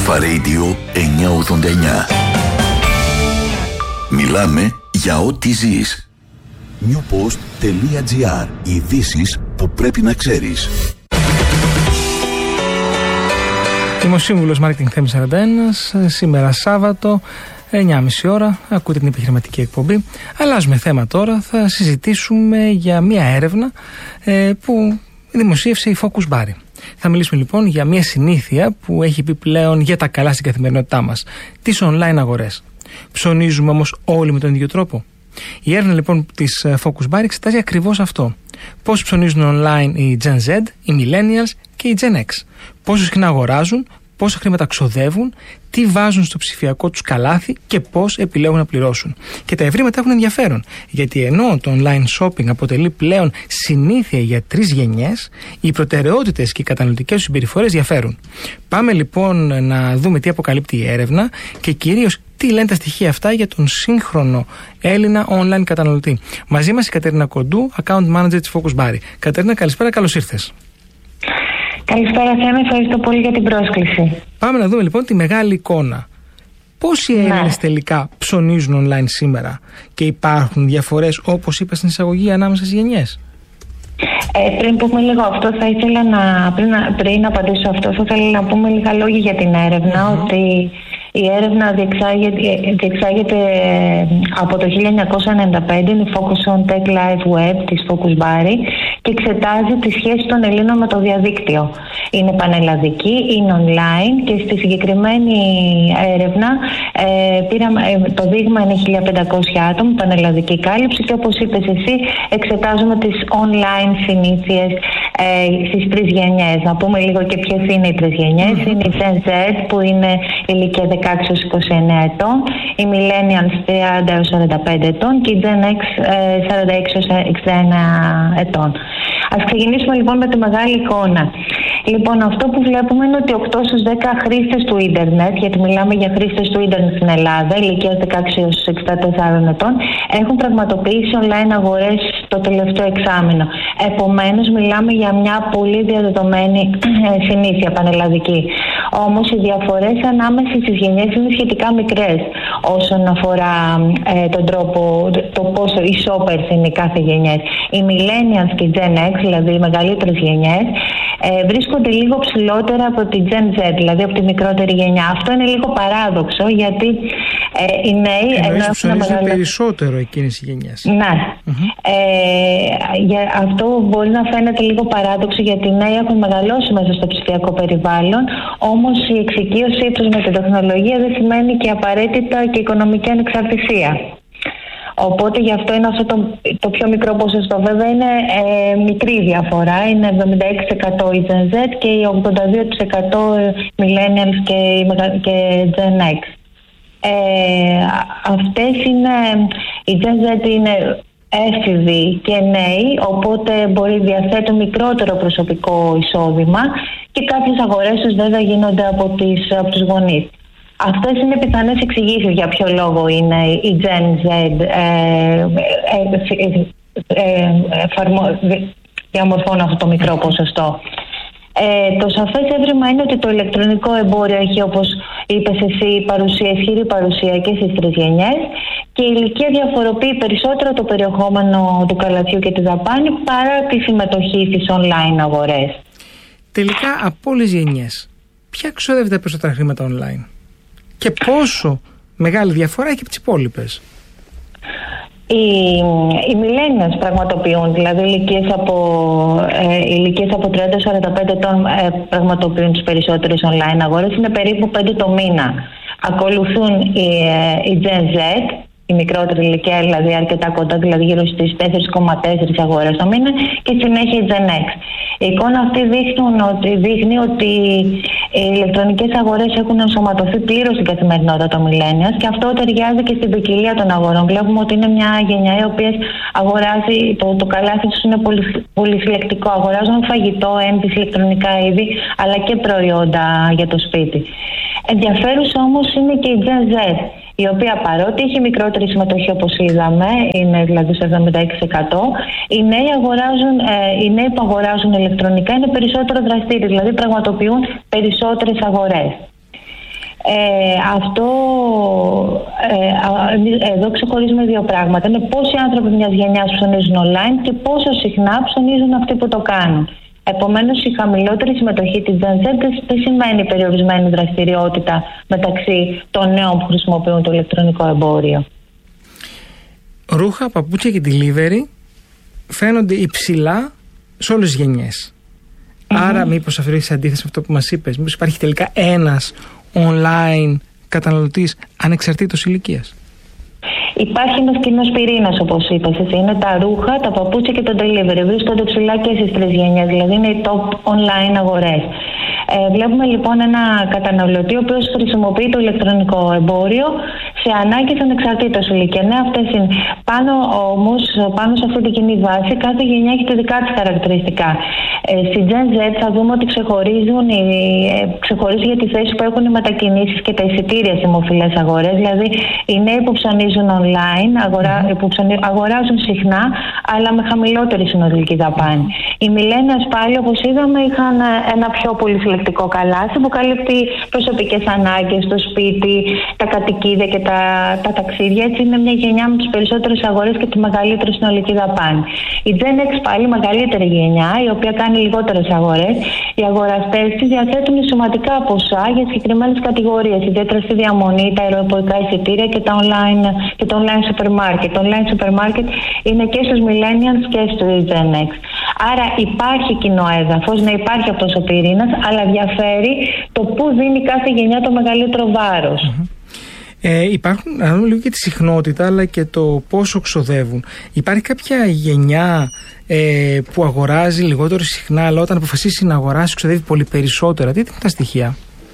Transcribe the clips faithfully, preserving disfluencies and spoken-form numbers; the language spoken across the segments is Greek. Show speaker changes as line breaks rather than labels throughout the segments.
Alpha Radio εννιακόσια ογδόντα εννιά. Μιλάμε για ό,τι ζεις. newpost.gr. Ειδήσεις που πρέπει να ξέρεις.
Είμαι ο σύμβουλος Marketing Θέμης σαράντα ένα. Σήμερα Σάββατο, εννιά και μισή ώρα, ακούτε την επιχειρηματική εκπομπή. Αλλάζουμε θέμα τώρα. Θα συζητήσουμε για μια έρευνα ε, που δημοσίευσε η Focusbari. Θα μιλήσουμε λοιπόν για μια συνήθεια που έχει πει πλέον για τα καλά στην καθημερινότητά μας, τις online αγορές. Ψωνίζουμε όμως όλοι με τον ίδιο τρόπο? Η έρευνα λοιπόν της Focusbari εξετάζει ακριβώς αυτό. Πώς ψωνίζουν online οι Gen Z, οι Millennials και οι Gen X. Πόσο συχνά αγοράζουν, πόσα χρήματα ξοδεύουν, τι βάζουν στο ψηφιακό τους καλάθι και πώς επιλέγουν να πληρώσουν. Και τα ευρήματα έχουν ενδιαφέρον, γιατί ενώ το online shopping αποτελεί πλέον συνήθεια για τρεις γενιές, οι προτεραιότητες και οι καταναλωτικές συμπεριφορές διαφέρουν. Πάμε λοιπόν να δούμε τι αποκαλύπτει η έρευνα και κυρίως τι λένε τα στοιχεία αυτά για τον σύγχρονο Έλληνα online καταναλωτή. Μαζί μας η Κατερίνα Κοντού, account manager της Focusbari. Κατερίνα, καλησπέρα, καλώς ήρθες.
Καλησπέρα, Θέμη, ευχαριστώ πολύ για την πρόσκληση.
Πάμε να δούμε λοιπόν τη μεγάλη εικόνα. Πόσοι ναι. Έλληνες τελικά ψωνίζουν online σήμερα και υπάρχουν διαφορές, όπως είπα στην εισαγωγή, ανάμεσα στις γενιές?
Ε, πριν πούμε λίγο αυτό, θα ήθελα να, πριν, πριν απαντήσω αυτό, θα ήθελα να πούμε λίγα λόγια για την έρευνα, mm-hmm. ότι η έρευνα διεξάγεται, διεξάγεται από το χίλια εννιακόσια ενενήντα πέντε, είναι η Focus on Tech Live Web της Focusbari και εξετάζει τη σχέση των Ελλήνων με το διαδίκτυο. Είναι πανελλαδική, είναι online και στη συγκεκριμένη έρευνα ε, πήραμε, ε, το δείγμα είναι χίλια πεντακόσια άτομα, πανελλαδική κάλυψη, και όπως είπες εσύ, εξετάζουμε τις online συνήθειες ε, στις τρεις γενιές. Να πούμε λίγο και ποιες είναι οι τρεις γενιές. Mm-hmm. Είναι η Gen Z που είναι ηλικία δεκαέξι έως είκοσι εννέα ετών, οι Millennials τριάντα έως σαράντα πέντε ετών και η Gen X ε, σαράντα έξι έως εξήντα ένα ετών. Ας ξεκινήσουμε λοιπόν με τη μεγάλη εικόνα. Λοιπόν, αυτό που βλέπουμε είναι ότι οκτώ στους δέκα χρήστες του ίντερνετ, γιατί μιλάμε για χρήστες του ίντερνετ στην Ελλάδα, ηλικίας δεκαέξι έως εξήντα τέσσερα ετών, έχουν πραγματοποιήσει online αγορές το τελευταίο εξάμηνο. Επομένως, μιλάμε για μια πολύ διαδεδομένη συνήθεια πανελλαδική. Όμως, οι διαφορές ανάμεσα στις γενιές είναι σχετικά μικρές όσον αφορά ε, τον τρόπο, το πόσο οι shoppers είναι οι κάθε γενιές. Οι Millennials και οι Gen X, δηλαδή οι μεγαλύτερες γενιές, ε, βρίσκονται λίγο ψηλότερα από τη Gen Z, δηλαδή από τη μικρότερη γενιά. Αυτό είναι λίγο παράδοξο, γιατί ε, οι νέοι...
Εννοείς που ψωνίζουν μεγαλύτερο... περισσότερο εκείνες οι γενιές.
Ναι. Mm-hmm. Ε, για αυτό μπορεί να φαίνεται λίγο παράδοξο, γιατί οι νέοι έχουν μεγαλώσει μέσα στο ψηφιακό περιβάλλον, όμως η εξοικείωσή τους με την τεχνολογία δεν σημαίνει και απαραίτητα και οικονομική ανεξαρτησία. Οπότε γι' αυτό είναι αυτό το, το πιο μικρό ποσοστό. Βέβαια είναι ε, μικρή διαφορά. Είναι εβδομήντα έξι τοις εκατό η Gen Z και η ογδόντα δύο τοις εκατό Millennials και, και Gen X. Ε, αυτές είναι, η Gen Z είναι έφηβοι και νέοι, οπότε μπορεί διαθέτουν μικρότερο προσωπικό εισόδημα και κάποιες αγορές τους βέβαια γίνονται από, τις, από τους γονείς. Αυτές είναι πιθανές εξηγήσεις για ποιο λόγο είναι η Gen Z ε, ε, ε, ε, διαμορφώνει αυτό το μικρό ποσοστό. Ε, το σαφές έβριμα είναι ότι το ηλεκτρονικό εμπόριο έχει, όπως είπες εσύ, παρουσία, ισχυρή παρουσία και στις τρεις γενιές, και η ηλικία διαφοροποιεί περισσότερο το περιεχόμενο του καλαθιού και τη δαπάνη παρά τη συμμετοχή στις online αγορές.
Τελικά, από όλες τις γενιές, ποια ξοδεύει τα περισσότερα χρήματα online και πόσο μεγάλη διαφορά έχει από τις υπόλοιπες?
Οι, οι millennials πραγματοποιούν, δηλαδή ηλικίες από, ε, ηλικίες από τριάντα έως σαράντα πέντε ετών ε, πραγματοποιούν τις περισσότερες online αγορές, είναι περίπου πέντε το μήνα. Ακολουθούν οι, ε, οι Gen Z, η μικρότερη ηλικία, δηλαδή αρκετά κοντά, δηλαδή γύρω στις τέσσερα κόμμα τέσσερα αγορές το μήνα, και συνέχεια η Gen X. Η εικόνα αυτή δείχνει ότι, δείχνει ότι οι ηλεκτρονικές αγορές έχουν ενσωματωθεί πλήρως στην καθημερινότητα των millennials, και αυτό ταιριάζει και στην ποικιλία των αγορών. Βλέπουμε ότι είναι μια γενιά η οποία αγοράζει, το, το καλάθι τους είναι πολύ, πολύ συλλεκτικό. Αγοράζουν φαγητό, έμφυση, ηλεκτρονικά είδη, αλλά και προϊόντα για το σπίτι. Ενδιαφέρουσα όμως είναι και η Gen Z, η οποία παρότι έχει μικρότερη συμμετοχή, όπως είδαμε, είναι δηλαδή στο εβδομήντα έξι τοις εκατό, οι νέοι, αγοράζουν, ε, οι νέοι που αγοράζουν ηλεκτρονικά είναι περισσότερο δραστήριοι, δηλαδή πραγματοποιούν περισσότερες αγορές. Ε, αυτό ε, εδώ ξεχωρίζουμε δύο πράγματα. Είναι πόσοι άνθρωποι μιας γενιάς ψωνίζουν online και πόσο συχνά ψωνίζουν αυτοί που το κάνουν. Επομένως, η χαμηλότερη συμμετοχή της Gen Z δεν σημαίνει περιορισμένη δραστηριότητα μεταξύ των νέων που χρησιμοποιούν το ηλεκτρονικό εμπόριο.
Ρούχα, παπούτσια και delivery φαίνονται υψηλά σε όλες τις γενιές. Mm-hmm. Άρα, μήπως αυτό έχει σε αντίθεση με αυτό που μας είπες, μήπως υπάρχει τελικά ένας online καταναλωτής ανεξαρτήτως ηλικίας?
Υπάρχει ένας κοινός πυρήνας, όπως είπες εσύ. Είναι τα ρούχα, τα παπούτσια και το delivery. Βρίσκονται ψηλά και στις τρεις γενιές, δηλαδή είναι οι top online αγορές. Ε, βλέπουμε λοιπόν ένα καταναλωτή ο οποίος χρησιμοποιεί το ηλεκτρονικό εμπόριο σε ανάγκες ανεξαρτήτως ηλικία. Ναι, αυτές είναι. Πάνω όμως, πάνω σε αυτή την κοινή βάση, κάθε γενιά έχει τα δικά της χαρακτηριστικά. Ε, στην Gen Z θα δούμε ότι ξεχωρίζουν οι, ε, ξεχωρίζει για τη θέση που έχουν οι μετακινήσεις και τα εισιτήρια σε δημοφιλές αγορές. Δηλαδή, οι νέοι που ψωνίζουν online, αγορά, mm-hmm. που ψωνί, αγοράζουν συχνά, αλλά με χαμηλότερη συνολική δαπάνη. Οι millennials πάλι, όπως είδαμε, είχαν ένα πιο πολύ συλλεκτικό καλάθι που καλύπτει προσωπικές ανάγκες, το σπίτι, τα κατοικίδια και τα, τα ταξίδια. Έτσι είναι μια γενιά με τις περισσότερες αγορές και τη μεγαλύτερη συνολική δαπάνη. Η Gen X πάλι μεγαλύτερη γενιά, η οποία κάνει λιγότερες αγορές. Οι αγοραστές της διαθέτουν σημαντικά ποσά για συγκεκριμένες κατηγορίες, ιδιαίτερα στη διαμονή, τα αεροπορικά εισιτήρια και τα online, και το online supermarket. Το online supermarket είναι και στους millennials και στους Gen X. Άρα υπάρχει κοινό έδαφος, να υπάρχει αυτός ο πυρήνας, αλλά διαφέρει το πού δίνει κάθε γενιά το μεγαλύτερο βάρος.
Mm-hmm. Ε, υπάρχουν, να δούμε λίγο και τη συχνότητα, αλλά και το πόσο ξοδεύουν. Υπάρχει κάποια γενιά ε, που αγοράζει λιγότερο συχνά, αλλά όταν αποφασίσει να αγοράσει ξοδεύει πολύ περισσότερα? Τι είναι τα στοιχεία?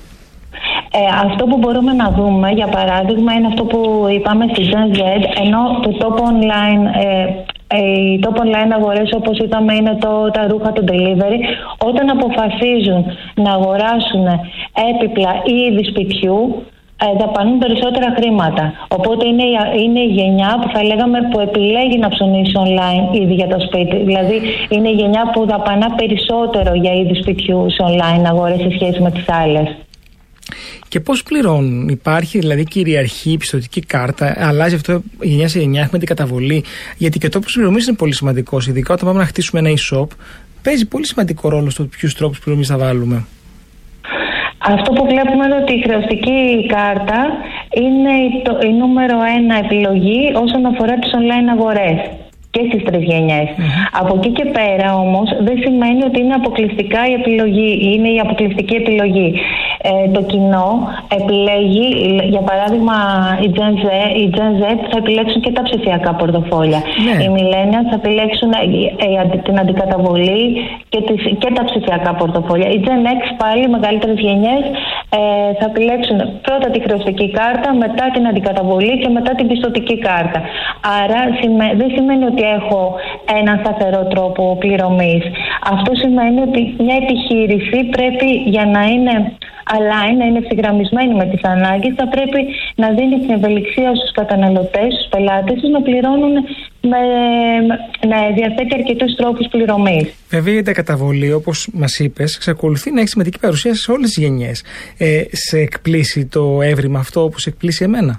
Ε, αυτό που μπορούμε να δούμε, για παράδειγμα, είναι αυτό που είπαμε στη Gen Z, ενώ το top online... Ε, οι top online αγορές, όπως είδαμε, είναι το, τα ρούχα, το delivery. Όταν αποφασίζουν να αγοράσουν έπιπλα ή είδη σπιτιού, ε, δαπανούν περισσότερα χρήματα. Οπότε είναι, είναι η γενιά που θα λέγαμε που επιλέγει να ψωνίσει online ήδη για το σπίτι. Δηλαδή είναι η γενιά που δαπανά περισσότερο για είδη σπιτιού σε online αγορές σε σχέση με τις άλλες.
Και πώς πληρώνουν? Υπάρχει δηλαδή κυριαρχή η πιστωτική κάρτα? Αλλάζει αυτό γενιά σε γενιά? Έχουμε την καταβολή? Γιατί και ο τρόπος πληρωμής είναι πολύ σημαντικός. Ειδικά όταν πάμε να χτίσουμε ένα e-shop, παίζει πολύ σημαντικό ρόλο στο ποιους τρόπους πληρωμής θα βάλουμε.
Αυτό που βλέπουμε είναι ότι η χρεωστική κάρτα είναι το, η νούμερο ένα επιλογή όσον αφορά τις online αγορές και στις τρεις γενιές. Mm-hmm. Από εκεί και πέρα όμως δεν σημαίνει ότι είναι αποκλειστικά η επιλογή, είναι η αποκλειστική επιλογή. Ε, το κοινό επιλέγει, για παράδειγμα οι Gen Z, οι Gen Z θα επιλέξουν και τα ψηφιακά πορτοφόλια. Yeah. Οι Millennials θα επιλέξουν ε, ε, την αντικαταβολή και, τις, και τα ψηφιακά πορτοφόλια. Οι Gen X πάλι, οι μεγαλύτερες γενιές, ε, θα επιλέξουν πρώτα τη χρεωστική κάρτα, μετά την αντικαταβολή και μετά την πιστωτική κάρτα. Άρα σημαίνει, δεν σημαίνει ότι έχω έναν σταθερό τρόπο πληρωμής. Αυτό σημαίνει ότι μια επιχείρηση πρέπει, για να είναι align, να είναι ευθυγραμμισμένη με τις ανάγκες, θα πρέπει να δίνει την ευελιξία στους καταναλωτές, στους πελάτες τους, να πληρώνουν, με, να διαθέτει αρκετούς τρόπους πληρωμής.
Βέβαια η αντικαταβολή, όπως μας είπες, εξακολουθεί να έχει σημαντική παρουσία σε όλες τις γενιές. Ε, σε εκπλήσει το έβριμα αυτό όπως εκπλήσει εμένα?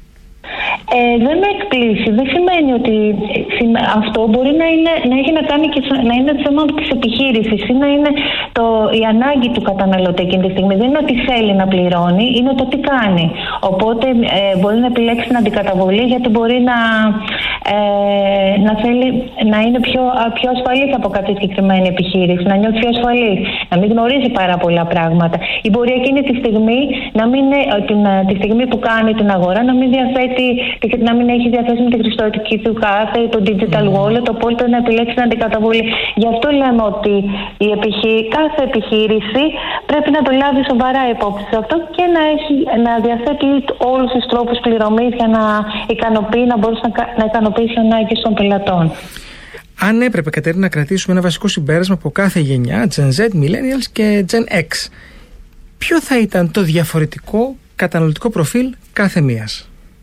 Ε, δεν με εκπλήσει. Δεν σημαίνει ότι αυτό μπορεί να, είναι, να έχει να κάνει και να είναι θέμα της επιχείρησης ή να είναι το, η ανάγκη του καταναλωτή εκείνη τη στιγμή. Δεν είναι ότι θέλει να πληρώνει, είναι το τι κάνει. Οπότε ε, μπορεί να επιλέξει την αντικαταβολή γιατί μπορεί να, ε, να θέλει να είναι πιο, πιο ασφαλής από κάποια συγκεκριμένη επιχείρηση, να νιώθει πιο ασφαλής, να μην γνωρίζει πάρα πολλά πράγματα. Ή μπορεί εκείνη τη στιγμή, να μην, την, τη στιγμή που κάνει την αγορά, να μην διαθέτει, να μην έχει διαθέσιμη τη χρηστовική του κάρτα ή το digital wallet, οπότε να επιλέξει την αντικαταβολή. Γι' αυτό λέμε ότι η επιχει... κάθε επιχείρηση πρέπει να το λάβει σοβαρά υπόψη σε αυτό και να, έχει, να διαθέτει όλους τους τρόπους πληρωμής για να ικανοποιεί, να μπορέσει να, να ικανοποιήσει ανάγκες των πελατών.
Αν έπρεπε, Κατερίνα, να κρατήσουμε ένα βασικό συμπέρασμα από κάθε γενιά, Gen Z, Millennials και Gen X, ποιο θα ήταν το διαφορετικό καταναλωτικό προφίλ κάθε μίας?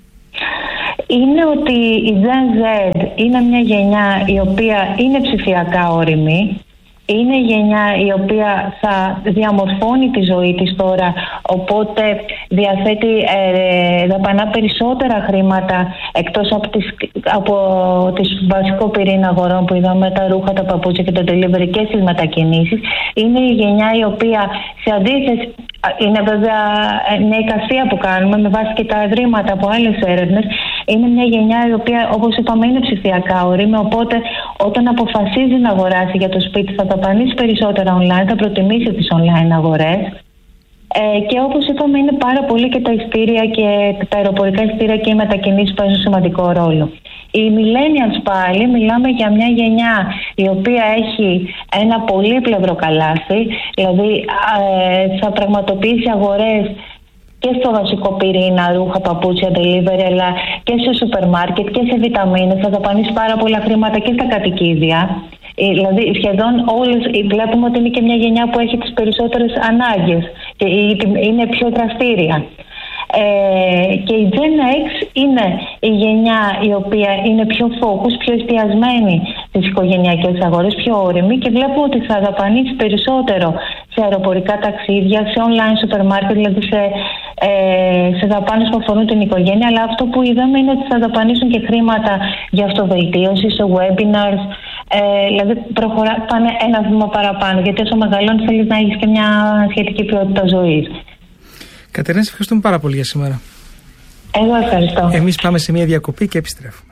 Είναι ότι η Gen Z είναι μια γενιά η οποία είναι ψηφιακά όριμη. Είναι η γενιά η οποία θα διαμορφώνει τη ζωή της τώρα οπότε διαθέτει, ε, δαπανά περισσότερα χρήματα εκτός από τις, από τις βασικό πυρήνα αγορών που είδαμε, τα ρούχα, τα παπούτσια και το delivery και στις μετακινήσεις. Είναι η γενιά η οποία, σε αντίθεση, είναι βέβαια μια εικασία που κάνουμε με βάση και τα ευρήματα από άλλες έρευνες, είναι μια γενιά η οποία, όπως είπαμε, είναι ψηφιακά ορίμη, οπότε όταν αποφασίζει να αγοράσει για το σπίτι θα δαπανίσει περισσότερα online, θα προτιμήσει τις online αγορές. Ε, και όπως είπαμε, είναι πάρα πολύ και τα ειστήρια και τα αεροπορικά ειστήρια και οι μετακινήσεις παίζουν σημαντικό ρόλο. Οι millennials πάλι, μιλάμε για μια γενιά η οποία έχει ένα πολύπλευρο καλάθι, δηλαδή ε, θα πραγματοποιήσει αγορές και στο βασικό πυρήνα, ρούχα, παπούτσια, delivery, αλλά και σε σούπερ μάρκετ και σε βιταμίνες. Θα δαπανίσει πάρα πολλά χρήματα και στα κατοικίδια. Δηλαδή σχεδόν όλες, βλέπουμε ότι είναι και μια γενιά που έχει τις περισσότερες ανάγκες και είναι πιο δραστήρια. Ε, και η Gen X είναι η γενιά η οποία είναι πιο focus, πιο εστιασμένη στις οικογενειακές αγορές, πιο όριμη, και βλέπουμε ότι θα δαπανίσει περισσότερο σε αεροπορικά ταξίδια, σε online σούπερ μάρκετ, δηλαδή σε, ε, σε δαπάνες που αφορούν την οικογένεια. Αλλά αυτό που είδαμε είναι ότι θα δαπανίσουν και χρήματα για αυτοβελτίωση, σε webinars. Ε, δηλαδή προχωρά, πάνε ένα βήμα παραπάνω, γιατί όσο μεγαλώνεις θέλεις να έχεις και μια σχετική ποιότητα ζωής.
Κατερίνα, σε ευχαριστούμε πάρα πολύ για σήμερα.
Εγώ ευχαριστώ.
Εμείς πάμε σε μια διακοπή και επιστρέφουμε.